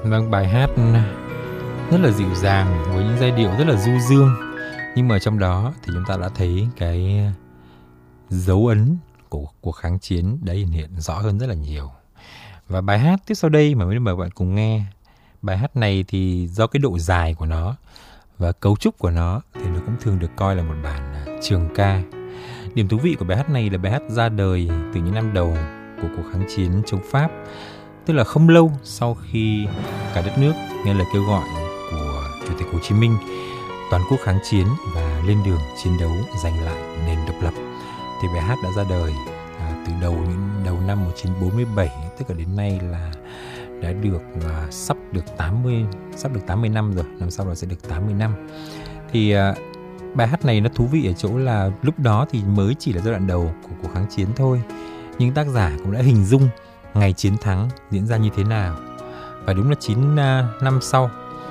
Vâng, bài hát rất là dịu dàng với những giai điệu rất là du dương, nhưng mà trong đó thì chúng ta đã thấy cái dấu ấn của cuộc kháng chiến đã hiện rõ hơn rất là nhiều. Và bài hát tiếp sau đây mà mời bạn cùng nghe, bài hát này thì do cái độ dài của nó và cấu trúc của nó thì nó cũng thường được coi là một bản trường ca. Điểm thú vị của bài hát này là bài hát ra đời từ những năm đầu của cuộc kháng chiến chống Pháp, tức là không lâu sau khi cả đất nước nghe lời kêu gọi của Chủ tịch Hồ Chí Minh toàn quốc kháng chiến và lên đường chiến đấu giành lại nền độc lập. Thì bài hát đã ra đời từ đầu năm 1947, tức là đến nay là đã được sắp được 80 năm rồi, năm sau đó sẽ được 80 năm. Thì bài hát này nó thú vị ở chỗ là lúc đó thì mới chỉ là giai đoạn đầu của cuộc kháng chiến thôi, nhưng tác giả cũng đã hình dung ngày chiến thắng diễn ra như thế nào. Và đúng là 9 năm sau,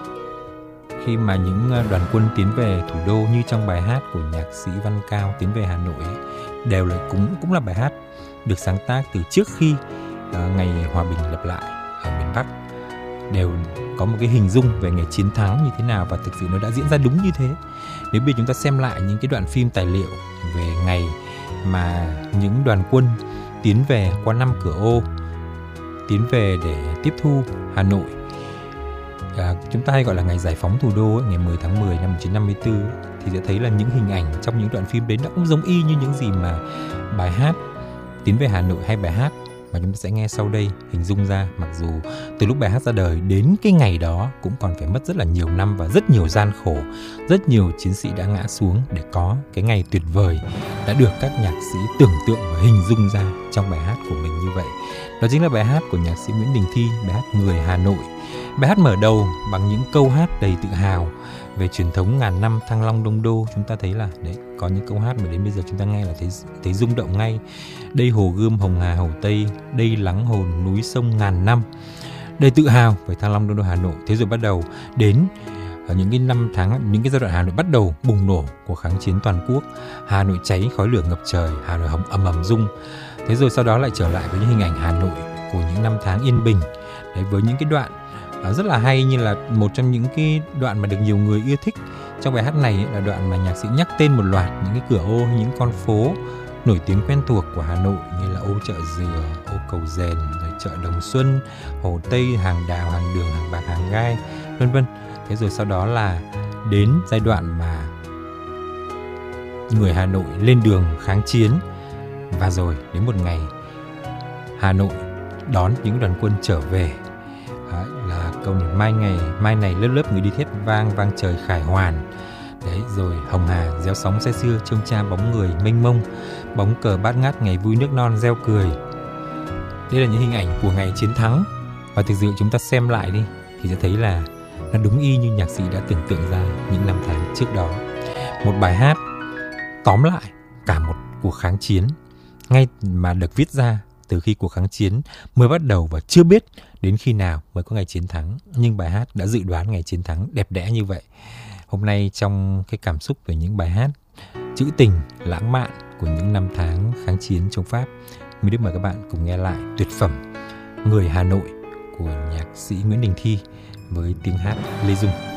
khi mà những đoàn quân tiến về thủ đô như trong bài hát của nhạc sĩ Văn Cao tiến về Hà Nội ấy, đều là cũng là bài hát được sáng tác từ trước khi ngày hòa bình lập lại ở miền Bắc, đều có một cái hình dung về ngày chiến thắng như thế nào, và thực sự nó đã diễn ra đúng như thế. Nếu bây giờ chúng ta xem lại những cái đoạn phim tài liệu về ngày mà những đoàn quân tiến về qua 5 cửa ô, tiến về để tiếp thu Hà Nội, chúng ta hay gọi là ngày giải phóng thủ đô ấy, ngày 10 tháng 10 năm 1954 ấy, thì sẽ thấy là những hình ảnh trong những đoạn phim đấy nó cũng giống y như những gì mà bài hát Tiến về Hà Nội hay bài hát mà chúng ta sẽ nghe sau đây hình dung ra. Mặc dù từ lúc bài hát ra đời đến cái ngày đó cũng còn phải mất rất là nhiều năm và rất nhiều gian khổ, rất nhiều chiến sĩ đã ngã xuống để có cái ngày tuyệt vời đã được các nhạc sĩ tưởng tượng và hình dung ra trong bài hát của mình như vậy. Đó chính là bài hát của nhạc sĩ Nguyễn Đình Thi, bài hát Người Hà Nội. Bài hát mở đầu bằng những câu hát đầy tự hào về truyền thống ngàn năm Thăng Long Đông Đô. Chúng ta thấy là đấy, có những câu hát mà đến bây giờ chúng ta nghe là thấy rung động ngay. Đây hồ Gươm Hồng Hà Hầu Tây, đây lắng hồn núi sông ngàn năm. Đầy tự hào về Thăng Long Đông Đô Hà Nội. Thế rồi bắt đầu đến ở những cái năm tháng, những cái giai đoạn Hà Nội bắt đầu bùng nổ của kháng chiến toàn quốc. Hà Nội cháy khói lửa ngập trời, Hà Nội ầm ầm rung. Thế rồi sau đó lại trở lại với những hình ảnh Hà Nội của những năm tháng yên bình. Đấy, với những cái đoạn rất là hay, như là một trong những cái đoạn mà được nhiều người yêu thích trong bài hát này là đoạn mà nhạc sĩ nhắc tên một loạt những cái cửa ô, những con phố nổi tiếng quen thuộc của Hà Nội như là ô Chợ Dừa, ô Cầu Dền, rồi chợ Đồng Xuân, Hồ Tây, hàng đào, hàng đường, hàng bạc, hàng gai, vân vân. Thế rồi sau đó là đến giai đoạn mà người Hà Nội lên đường kháng chiến, và rồi đến một ngày Hà Nội đón những đoàn quân trở về. Đấy, là câu mai này lớp lớp người đi thét vang trời khải hoàn. Đấy, rồi Hồng Hà réo sóng say sưa, trông cha bóng người mênh mông, bóng cờ bát ngát ngày vui nước non reo cười. Đây là những hình ảnh của ngày chiến thắng, và thực sự chúng ta xem lại đi thì sẽ thấy là nó đúng y như nhạc sĩ đã tưởng tượng ra những năm tháng trước đó. Một bài hát tóm lại cả một cuộc kháng chiến, ngay mà được viết ra từ khi cuộc kháng chiến mới bắt đầu và chưa biết đến khi nào mới có ngày chiến thắng, nhưng bài hát đã dự đoán ngày chiến thắng đẹp đẽ như vậy. Hôm nay trong cái cảm xúc về những bài hát trữ tình, lãng mạn của những năm tháng kháng chiến chống Pháp, mình được mời các bạn cùng nghe lại tuyệt phẩm Người Hà Nội của nhạc sĩ Nguyễn Đình Thi với tiếng hát Lê Dung.